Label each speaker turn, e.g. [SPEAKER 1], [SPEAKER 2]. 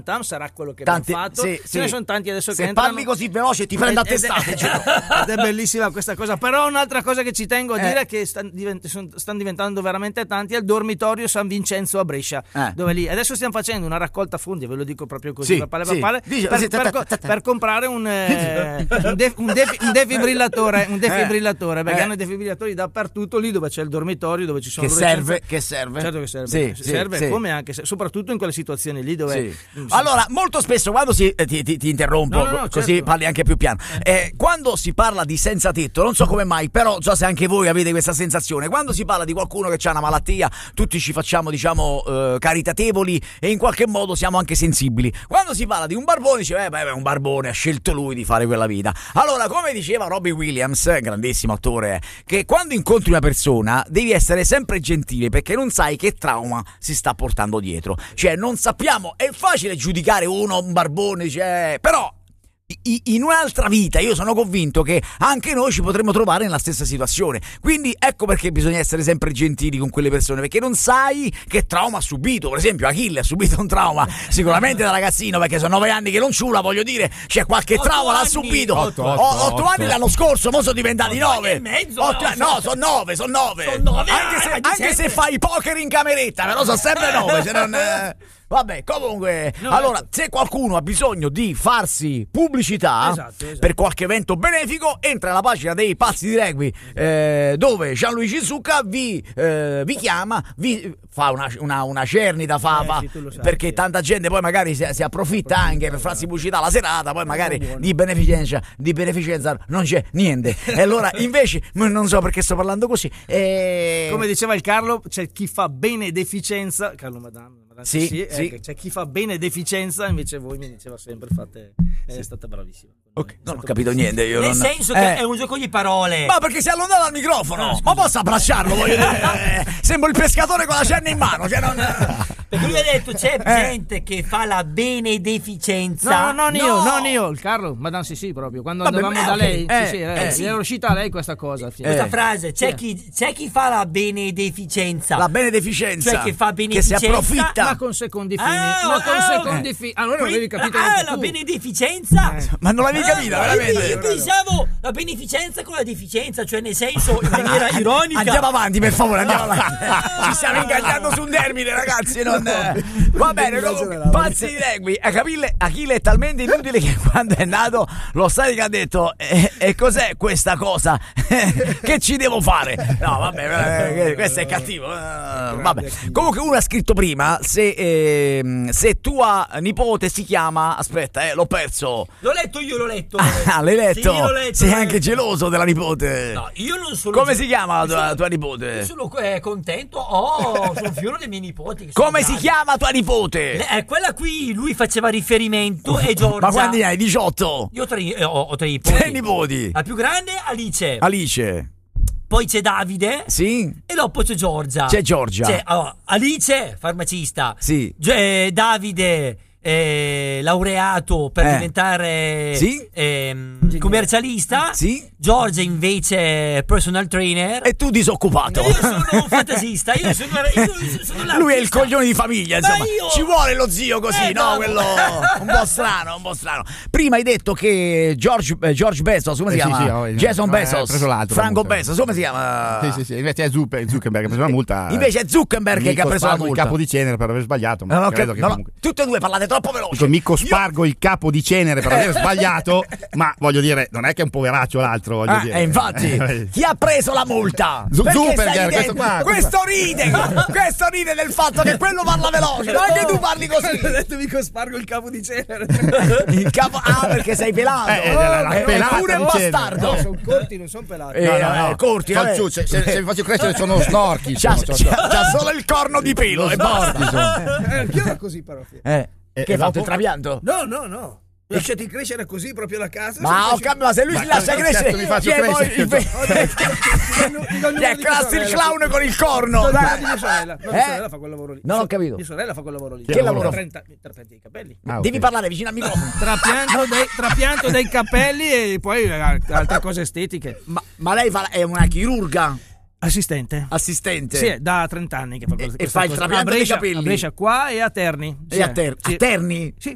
[SPEAKER 1] tam sarà quello che abbiamo fatto. Ce ne sono tanti adesso che entrano.
[SPEAKER 2] Se parli così veloce ti prendo a testate.
[SPEAKER 1] Ed è bellissima questa cosa. Però un'altra cosa che ci tengo a dire è che stanno diventando veramente tanti, è il dormitorio San Vincenzo a Brescia, dove lì adesso stiamo facendo una raccolta fondi, ve lo dico proprio così, per comprare un defibrillatore, perché hanno i defibrillatori dappertutto, lì dove c'è il dormitorio, dove ci sono
[SPEAKER 2] che serve.
[SPEAKER 1] Certo che serve. Serve come anche soprattutto in quelle situazioni lì dove
[SPEAKER 2] allora molto spesso quando ti interrompo così certo. Parli anche più piano. Quando si parla di senza tetto, non so come mai, però non so se anche voi avete questa sensazione, quando si parla di qualcuno che ha una malattia, tutti ci facciamo caritatevoli e in qualche modo siamo anche sensibili. Quando si parla di un barbone dice un barbone, ha scelto lui di fare quella vita. Allora, come diceva Robbie Williams, grandissimo attore, che quando incontri una persona devi essere sempre gentile, perché non sai che trauma si sta portando dietro. Cioè non sappiamo, è facile giudicare un barbone, però in un'altra vita io sono convinto che anche noi ci potremmo trovare nella stessa situazione. Quindi ecco perché bisogna essere sempre gentili con quelle persone, perché non sai che trauma ha subito. Per esempio Achille ha subito un trauma sicuramente da ragazzino, perché sono 9 anni che non ciula, voglio dire, c'è qualche trauma l'ha subito. 8 anni l'anno scorso, mo sono diventati 9 no, sono 9 anche se fai poker in cameretta, però sono sempre 9 se non vabbè, comunque, allora, se qualcuno ha bisogno di farsi pubblicità esatto. per qualche evento benefico, entra alla pagina dei Pazzi di Rugby, dove Gianluigi Zucca vi chiama, vi fa una cernita, perché tanta gente poi magari si approfitta anche per farsi pubblicità la serata, poi magari di beneficenza non c'è niente. E allora, invece, non so perché sto parlando così.
[SPEAKER 1] Come diceva il Carlo, c'è chi fa benedeficenza, Carlo Madame. Sì. C'è chi fa benedeficenza, invece voi mi diceva sempre è stata bravissima.
[SPEAKER 2] Okay. Non ho capito niente io.
[SPEAKER 3] Nel senso che è un gioco di parole.
[SPEAKER 2] Ma perché si allontana dal microfono? Ma posso abbracciarlo, voglio dire. Sembro il pescatore con la cenna in mano.
[SPEAKER 3] Perché lui ha detto c'è gente che fa la benedeficenza.
[SPEAKER 1] Non io, il Carlo, Madame sì, proprio. Quando andavamo da lei, era uscita a lei questa cosa.
[SPEAKER 3] Questa frase, c'è chi fa la benedeficenza.
[SPEAKER 2] La beneficenza.
[SPEAKER 3] Cioè che fa beneficenza.
[SPEAKER 2] Che si approfitta.
[SPEAKER 1] Ma con secondi fini. Allora non avevi capito.
[SPEAKER 3] La beneficenza.
[SPEAKER 2] Ma non l'avevi capita, veramente.
[SPEAKER 3] Io pensavo la beneficenza con la deficienza, cioè nel senso in maniera ironica.
[SPEAKER 2] Andiamo avanti, per favore, andiamo avanti. Ci stiamo ingaggiando su un termine, ragazzi. Va bene, Pazzi di Rugby. Achille è talmente inutile che quando è nato lo stadio ha detto e cos'è questa cosa? Che ci devo fare? No, vabbè, questo è cattivo. Vabbè. Comunque uno ha scritto prima se tua nipote si chiama, aspetta, l'ho perso.
[SPEAKER 3] L'ho letto io.
[SPEAKER 2] L'hai letto? Sì, l'ho letto. Sei anche geloso della nipote?
[SPEAKER 3] No, io non sono.
[SPEAKER 2] Come si chiama la tua nipote?
[SPEAKER 3] Io sono contento. Sono fiero dei miei nipoti.
[SPEAKER 2] Come si chiama tua nipote?
[SPEAKER 3] Quella qui lui faceva riferimento è Giorgia.
[SPEAKER 2] Ma quanti hai? 18?
[SPEAKER 3] Io ho 3 nipoti.
[SPEAKER 2] 3 nipoti.
[SPEAKER 3] La più grande Alice. Poi c'è Davide.
[SPEAKER 2] Sì.
[SPEAKER 3] E dopo c'è Giorgia. Alice, farmacista.
[SPEAKER 2] Sì.
[SPEAKER 3] Davide, laureato per diventare commercialista.
[SPEAKER 2] Sì.
[SPEAKER 3] Giorgia invece personal trainer.
[SPEAKER 2] E tu disoccupato.
[SPEAKER 3] Io sono un fantasista. Io sono
[SPEAKER 2] lui è il coglione di famiglia, insomma. Ci vuole lo zio così, no? Quello un po' strano. Prima hai detto che George Bezos, come si chiama? Jason Bezos,
[SPEAKER 4] preso l'altro,
[SPEAKER 2] Franco Bezos, come si chiama?
[SPEAKER 4] Sì, invece è Zuckerberg che ha preso la multa.
[SPEAKER 2] Invece è Zuckerberg che ha preso la multa.
[SPEAKER 4] Il capo di cenere per aver sbagliato. Ma
[SPEAKER 2] tutte e due parlate troppo veloce.
[SPEAKER 4] Mico Spargo il capo di cenere per aver sbagliato, ma voglio dire, non è che è un poveraccio l'altro.
[SPEAKER 2] E infatti, chi ha preso la multa?
[SPEAKER 4] Zuckerberg,
[SPEAKER 2] questo ride del fatto che quello parla veloce, ma anche tu parli così.
[SPEAKER 1] Ho detto mico Spargo il capo di cenere.
[SPEAKER 2] Il capo, perché sei pelato. Pure un bastardo.
[SPEAKER 1] No, sono corti, non sono pelati.
[SPEAKER 2] Corti.
[SPEAKER 4] Se mi faccio crescere sono snorchi.
[SPEAKER 2] C'ha solo il corno di pelo e basta.
[SPEAKER 1] Anch'io era così però.
[SPEAKER 2] Che hai fatto il trapianto?
[SPEAKER 1] No. Lasciati crescere così proprio la casa.
[SPEAKER 2] Ma se lui si lascia crescere,
[SPEAKER 4] mi faccio crescere.
[SPEAKER 2] Classi il clown con il corno.
[SPEAKER 1] Mia sorella fa quel lavoro lì.
[SPEAKER 2] Non ho capito.
[SPEAKER 1] Mia sorella fa quel lavoro lì.
[SPEAKER 2] Che lavoro?
[SPEAKER 1] Trapianti dei capelli.
[SPEAKER 2] Devi parlare vicino al microfono.
[SPEAKER 1] Trapianto dei capelli e poi altre cose estetiche.
[SPEAKER 2] Ma lei è una chirurga?
[SPEAKER 1] Assistente?
[SPEAKER 2] Sì,
[SPEAKER 1] è da 30 anni che fa questo.
[SPEAKER 2] E fa il trapianto dei capelli?
[SPEAKER 1] A Brescia qua e a Terni.
[SPEAKER 2] A Terni? Sì.